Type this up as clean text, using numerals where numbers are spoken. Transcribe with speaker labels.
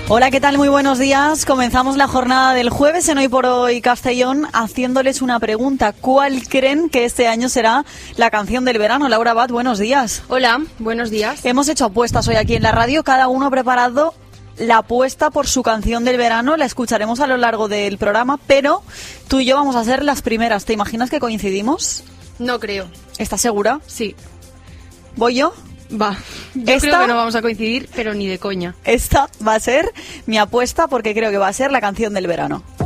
Speaker 1: Hola, ¿qué tal? Muy buenos días. Comenzamos la jornada del jueves en Hoy por Hoy Castellón haciéndoles una pregunta. ¿Cuál creen que este año será la canción del verano? Laura Abad, buenos días.
Speaker 2: Hola, buenos días.
Speaker 1: Hemos hecho apuestas hoy aquí en la radio, cada uno ha preparado la apuesta por su canción del verano. La escucharemos a lo largo del programa, pero tú y yo vamos a ser las primeras. ¿Te imaginas que coincidimos?
Speaker 2: No creo.
Speaker 1: ¿Estás segura?
Speaker 2: Sí.
Speaker 1: ¿Voy yo?
Speaker 2: Va. Yo creo que no vamos a coincidir, pero ni de coña.
Speaker 1: Esta va a ser mi apuesta porque creo que va a ser la canción del verano.